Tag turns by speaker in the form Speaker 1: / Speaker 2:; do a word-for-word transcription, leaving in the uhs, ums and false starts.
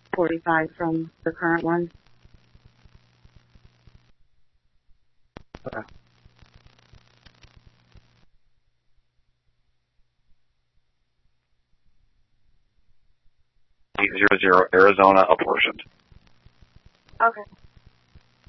Speaker 1: forty-five from the current one.
Speaker 2: Okay. eight zero zero Arizona apportioned.
Speaker 1: Okay.